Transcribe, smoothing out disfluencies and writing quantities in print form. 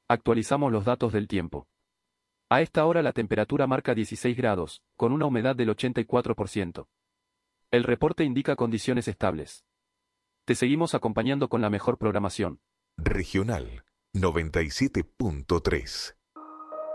Actualizamos los datos del tiempo. A esta hora la temperatura marca 16 grados, con una humedad del 84%. El reporte indica condiciones estables. Te seguimos acompañando con la mejor programación. Regional 97.3.